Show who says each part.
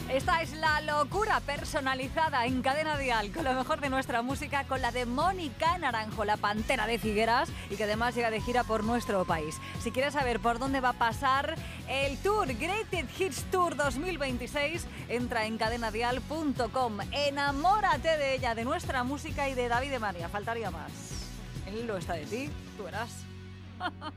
Speaker 1: Esta es la locura personalizada en Cadena Dial, con lo mejor de nuestra música, con la de Mónica Naranjo, la Pantera de Figueras, y que además llega de gira por nuestro país. Si quieres saber por dónde va a pasar el Tour Greatest Hits Tour 2026, entra en cadenadial.com. Enamórate de ella, de nuestra música y de David de María. Faltaría más. Él lo está de ti, tú verás.